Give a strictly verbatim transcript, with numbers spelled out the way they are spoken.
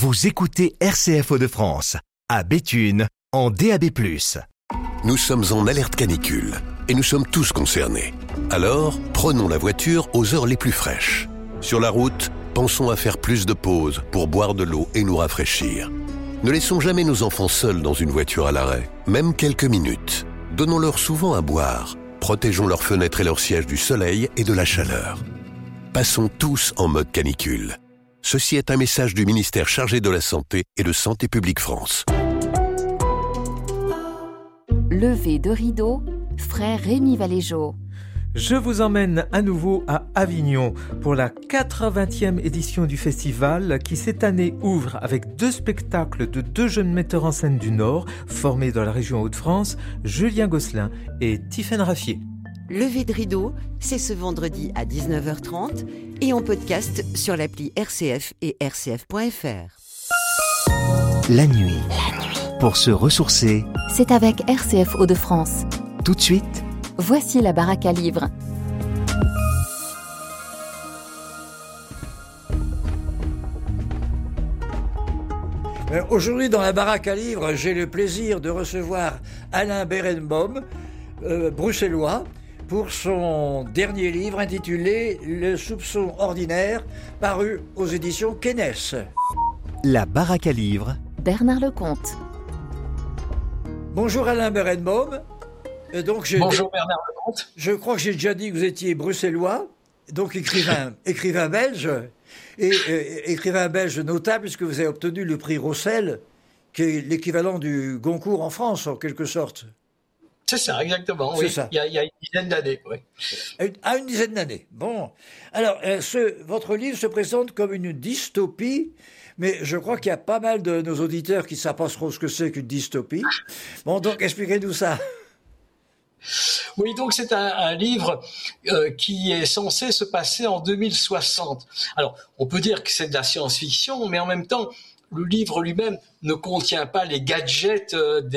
Vous écoutez R C F Hauts-de-France, à Béthune, en D A B plus. Nous sommes en alerte canicule et nous sommes tous concernés. Alors, prenons la voiture aux heures les plus fraîches. Sur la route, pensons à faire plus de pauses pour boire de l'eau et nous rafraîchir. Ne laissons jamais nos enfants seuls dans une voiture à l'arrêt, même quelques minutes. Donnons-leur souvent à boire. Protégeons leurs fenêtres et leurs sièges du soleil et de la chaleur. Passons tous en mode canicule. Ceci est un message du ministère chargé de la Santé et de Santé publique France. Lever de rideau, frère Rémi Valéjo. Je vous emmène à nouveau à Avignon pour la quatre-vingtième édition du festival qui cette année ouvre avec deux spectacles de deux jeunes metteurs en scène du Nord formés dans la région Hauts-de-France, Julien Gosselin et Tiffaine Raffier. Lever de rideau, c'est ce vendredi à dix-neuf heures trente et en podcast sur l'appli R C F et R C F point F R. La nuit. La nuit. Pour se ressourcer, C'est avec R C F Hauts-de-France. tout de suite, Voici la baraque à livres. Euh, Aujourd'hui, dans la baraque à livres, j'ai le plaisir de recevoir Alain Berenbaum, euh, bruxellois, pour son dernier livre intitulé « Le soupçon ordinaire », paru aux éditions Kennes. la baraque à livres, Bernard Lecomte. Bonjour Alain Berenbaum. Euh, donc j'ai- Bonjour Bernard Lecomte. Je crois que j'ai déjà dit que vous étiez bruxellois, donc écrivain, écrivain belge, et euh, écrivain belge notable puisque vous avez obtenu le prix Rossel, qui est l'équivalent du Goncourt en France, en quelque sorte. C'est ça, exactement. C'est Oui. ça. Il, y a, il y a une dizaine d'années. Oui. À une- À une dizaine d'années. Bon. Alors, euh, ce, votre livre se présente comme une dystopie, mais je crois qu'il y a pas mal de nos auditeurs qui ne savent pas trop ce que c'est qu'une dystopie. Bon, donc expliquez-nous ça. Oui, donc c'est un, un livre euh, qui est censé se passer en deux mille soixante. Alors, on peut dire que c'est de la science-fiction, mais en même temps, le livre lui-même ne contient pas les gadgets euh, des